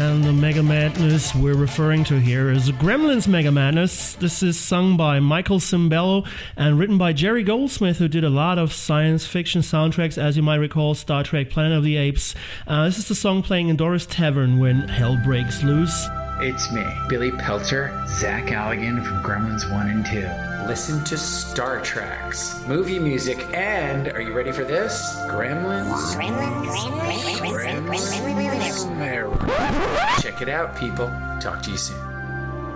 and the Mega Madness we're referring to here is Gremlins Mega Madness. This is sung by Michael Cimbello and written by Jerry Goldsmith, who did a lot of science fiction soundtracks, as you might recall, Star Trek, Planet of the Apes. This is the song playing in Doris Tavern when hell breaks loose. It's me, Billy Peltzer, Zach Galligan from Gremlins 1 and 2. Listen to Star Treks, movie music, and, are you ready for this? Gremlins. Check it out, people. Talk to you soon.